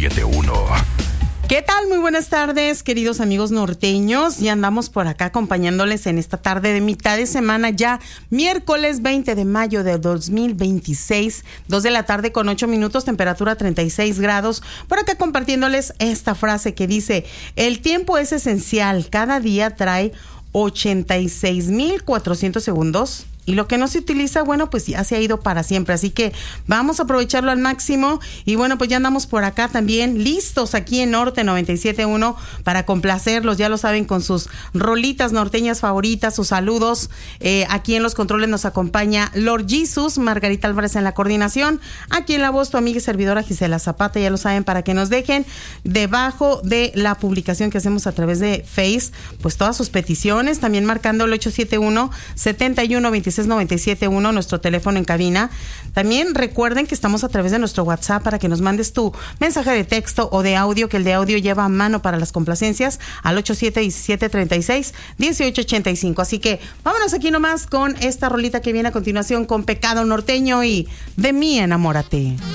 971. ¿Qué tal? Muy buenas tardes, queridos amigos norteños. Ya andamos por acá acompañándoles en esta tarde de mitad de semana, ya miércoles 20 de mayo de 2026, 2 de la tarde con 8 minutos, temperatura 36 grados. Por acá compartiéndoles esta frase que dice: el tiempo es esencial, cada día trae 86,400 segundos. Y lo que no se utiliza, bueno, pues ya se ha ido para siempre. Así que vamos a aprovecharlo al máximo. Y bueno, pues ya andamos por acá también listos aquí en Norte 97.1 para complacerlos. Ya lo saben, con sus rolitas norteñas favoritas, sus saludos. Aquí en los controles nos acompaña Lord Jesus, Margarita Álvarez en la coordinación. Aquí en la voz, tu amiga y servidora Gisela Zapata. Ya lo saben, para que nos dejen debajo de la publicación que hacemos a través de Face, pues todas sus peticiones. También marcando el 871-7126-971, nuestro teléfono en cabina. También recuerden que estamos a través de nuestro WhatsApp para que nos mandes tu mensaje de texto o de audio, que el de audio lleva a mano para las complacencias, al 871736-1885. Así que vámonos aquí nomás con esta rolita que viene a continuación, con Pecado Norteño y De mí enamórate.